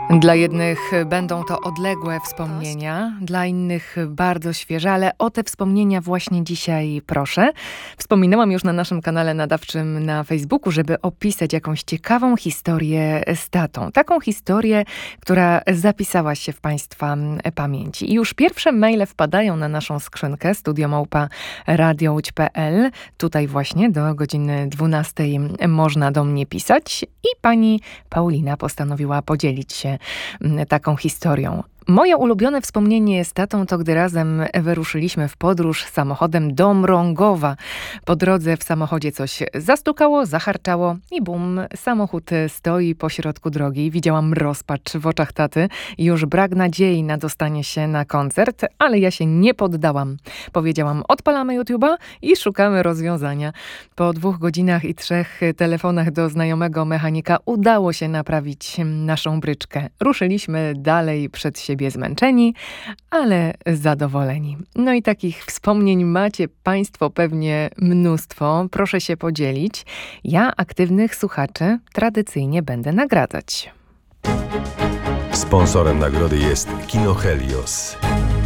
Dla jednych będą to odległe wspomnienia, dla innych bardzo świeże, ale o te wspomnienia właśnie dzisiaj proszę. Wspominałam już na naszym kanale nadawczym na Facebooku, żeby opisać jakąś ciekawą historię z tatą. Taką historię, która zapisała się w Państwa pamięci. I już pierwsze maile wpadają na naszą skrzynkę studio@radiołódź.pl. Tutaj właśnie do godziny 12 można do mnie pisać i pani Paulina postanowiła podzielić się taką historią. Moje ulubione wspomnienie z tatą to, gdy razem wyruszyliśmy w podróż samochodem do Mrągowa. Po drodze w samochodzie coś zastukało, zaharczało i bum, samochód stoi pośrodku drogi. Widziałam rozpacz w oczach taty i już brak nadziei na dostanie się na koncert, ale ja się nie poddałam. Powiedziałam, odpalamy YouTube'a i szukamy rozwiązania. Po 2 godzinach i 3 telefonach do znajomego mechanika udało się naprawić naszą bryczkę. Ruszyliśmy dalej przed siebie zmęczeni, ale zadowoleni. No i takich wspomnień macie Państwo pewnie mnóstwo. Proszę się podzielić. Ja aktywnych słuchaczy tradycyjnie będę nagradzać. Sponsorem nagrody jest Kino Helios.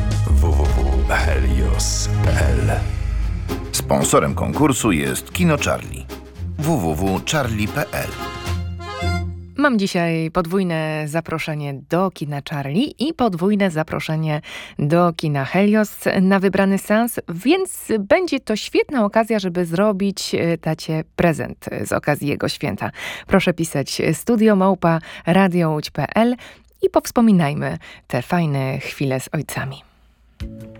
www.helios.pl. Sponsorem konkursu jest Kino Charlie. www.charlie.pl. Mam dzisiaj podwójne zaproszenie do kina Charlie i podwójne zaproszenie do kina Helios na wybrany seans, więc będzie to świetna okazja, żeby zrobić tacie prezent z okazji jego święta. Proszę pisać studio@radiołódź.pl i powspominajmy te fajne chwile z ojcami.